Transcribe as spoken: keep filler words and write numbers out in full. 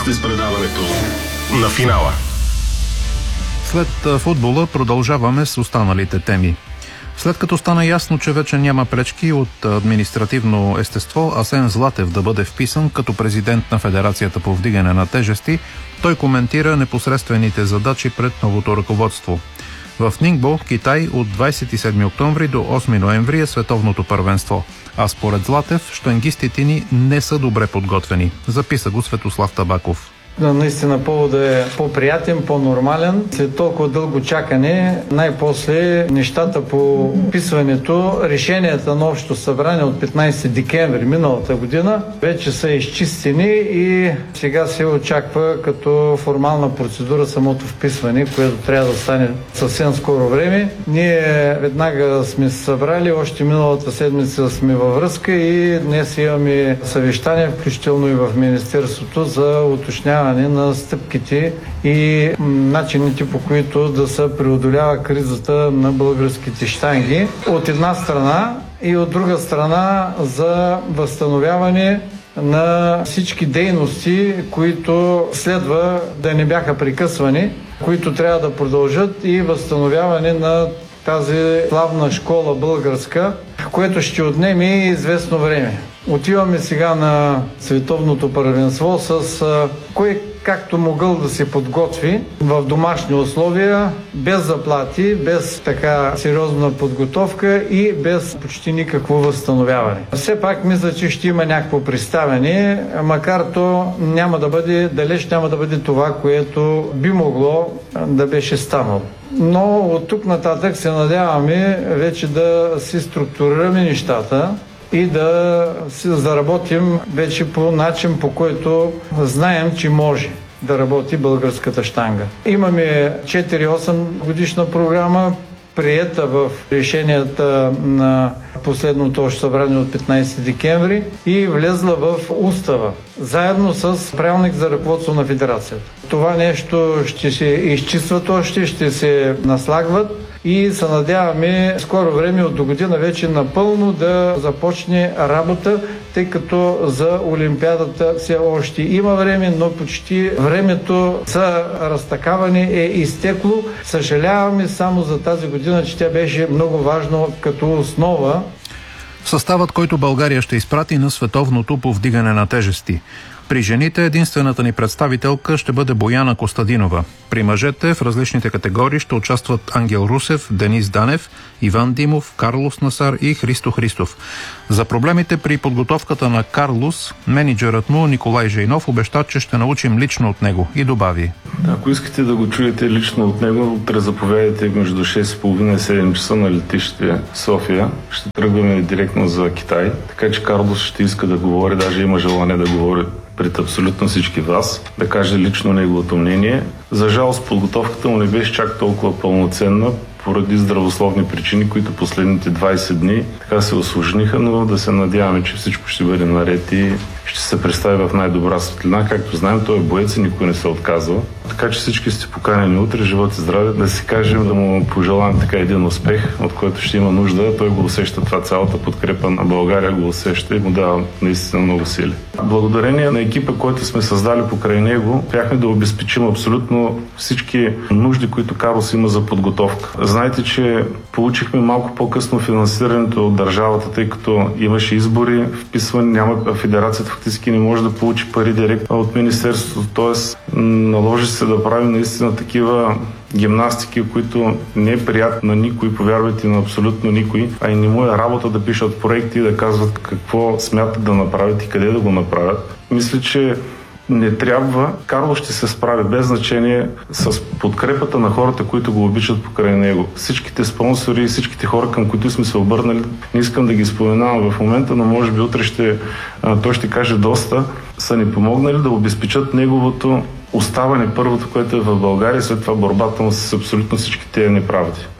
сте с предаването на финала. След футбола продължаваме с останалите теми. След като стана ясно, че вече няма пречки от административно естество Асен Златев да бъде вписан като президент на Федерацията по вдигане на тежести, той коментира непосредствените задачи пред новото ръководство. В Нингбо, Китай, от двадесет и седми октомври до осми ноември е световното първенство. А според Златев, щангистите ни не са добре подготвени. Записа го Светослав Табаков. Наистина поводът е по-приятен, по-нормален. След толкова дълго чакане, най-после нещата по вписването, решенията на Общото събрание от петнадесети декември миналата година вече са изчистени и сега се очаква като формална процедура самото вписване, което трябва да стане съвсем скоро време. Ние веднага сме се събрали, още миналата седмица сме във връзка и днес имаме съвещание, включително и в Министерството, за уточняване на стъпките и начините, по които да се преодолява кризата на българските щанги. От една страна и от друга страна за възстановяване на всички дейности, които следва да не бяха прекъсвани, които трябва да продължат, и възстановяване на тази славна школа българска, което ще отнеме известно време. Отиваме сега на световното първенство с кой както могъл да се подготви в домашни условия, без заплати, без така сериозна подготовка и без почти никакво възстановяване. Все пак мисля, че ще има някакво представяне, макар то няма да бъде, далеч няма да бъде това, което би могло да беше станало. Но от тук нататък се надяваме вече да си структурираме нещата и да си заработим вече по начин, по който знаем, че може да работи българската щанга. Имаме четири-осем годишна програма, приета в решенията на последното Общо събрание от петнадесети декември и влезла в устава, заедно с правилник за ръководство на федерацията. Това нещо ще се изчистват още, ще се наслагват и се надяваме скоро време, от до година вече напълно да започне работа, тъй като за Олимпиадата все още има време, но почти времето за разтакаване е изтекло. Съжаляваме само за тази година, че тя беше много важна като основа. Съставът, който България ще изпрати на световното по вдигане на тежести. При жените единствената ни представителка ще бъде Бояна Костадинова. При мъжете в различните категории ще участват Ангел Русев, Денис Данев, Иван Димов, Карлос Насар и Христо Христов. За проблемите при подготовката на Карлос, менеджерът му Николай Жейнов обеща, че ще научим лично от него, и добави: ако искате да го чуете лично от него, утре заповядайте между шест и половина и седем часа на летище София. Ще тръгваме директно за Китай, така че Карлос ще иска да говори, даже има желание да говори пред абсолютно всички вас, да каже лично неговото мнение. За жалост, подготовката му не беше чак толкова пълноценна, поради здравословни причини, които последните двадесет дни така се усложниха, но да се надяваме, че всичко ще бъде наред и ще се представи в най-добра светлина. Както знаем, той е боец и никой не се отказва. Така че всички сте поканени утре, живот и здраве, да си кажем, да му пожелаем така един успех, от който ще има нужда. Той го усеща, това, цялата подкрепа на България го усеща и му дава наистина много сили. Благодарение на екипа, който сме създали покрай него, бяхме да обезпечим абсолютно всички нужди, които Карлос има за подготовка. Знаете, че получихме малко по-късно финансирането от държавата, тъй като имаше избори, вписване, няма, федерацията фактически не може да получи пари директно от министерството, т.е. наложи се да правим наистина такива гимнастики, които не е приятно на никой, повярвайте, на абсолютно никой, а и не му е работа да пишат проекти и да казват какво смятат да направят и къде да го направят. Мисля, че не трябва. Карло ще се справи без значение с подкрепата на хората, които го обичат покрай него. Всичките спонсори и всичките хора, към които сме се обърнали, не искам да ги споменавам в момента, но може би утре ще, той ще каже доста, са ни помогнали да обезпечат неговото оставане, първото, което е в България, след това борбата му с абсолютно всички тези неправди.